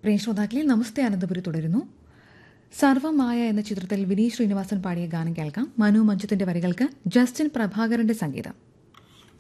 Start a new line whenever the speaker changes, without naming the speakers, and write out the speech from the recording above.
പ്രിയ ശ്രോതാക്കളെ, നമസ്തേ അനന്തപുരി തുടരുന്നു. സർവമായ എന്ന ചിത്രത്തിൽ വിനീത് ശ്രീനിവാസൻ പാടിയ ഗാനം കേൾക്കാം. മനു മഞ്ജുത്തിന്റെ വരികൾക്ക് ജസ്റ്റിൻ പ്രഭാകരന്റെ സംഗീതം.